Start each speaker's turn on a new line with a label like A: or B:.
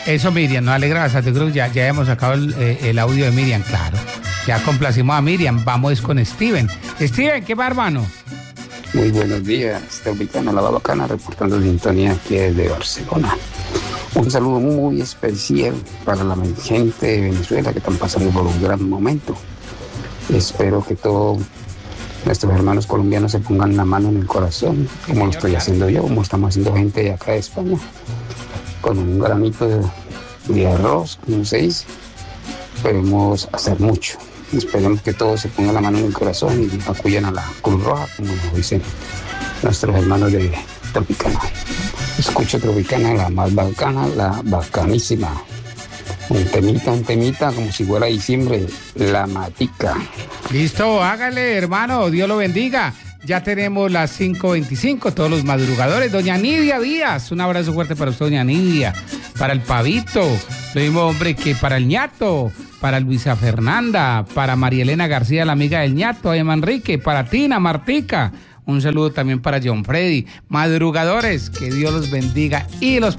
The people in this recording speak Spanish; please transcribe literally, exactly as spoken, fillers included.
A: Eso, Miriam, nos alegra bastante. Creo que ya, ya hemos sacado el, eh, el audio de Miriam, claro. Ya complacimos a Miriam. Vamos con Steven. Steven, ¿qué va, hermano?
B: Muy buenos días, Tropicana, la Bacana, reportando sintonía aquí desde Barcelona. Un saludo muy especial para la gente de Venezuela que están pasando por un gran momento. Espero que todos nuestros hermanos colombianos se pongan la mano en el corazón, como lo estoy haciendo yo, como estamos haciendo gente de acá de España, con un granito de, de arroz, como se dice. Esperemos hacer mucho. Esperemos que todos se pongan la mano en el corazón y acuyan a la Cruz Roja, como nos dicen nuestros hermanos de Tropicana. Escucho Tropicana, la más bacana, la bacanísima. Un temita, un temita, como si fuera diciembre, la matica.
A: Listo, hágale, hermano, Dios lo bendiga. Ya tenemos las cinco veinticinco, todos los madrugadores. Doña Nidia Díaz, un abrazo fuerte para usted, doña Nidia. Para el Pavito, lo mismo, hombre, que para el ñato, para Luisa Fernanda, para María Elena García, la amiga del ñato, a Emma Enrique, para Tina, Martica. Un saludo también para John Freddy. Madrugadores, que Dios los bendiga y los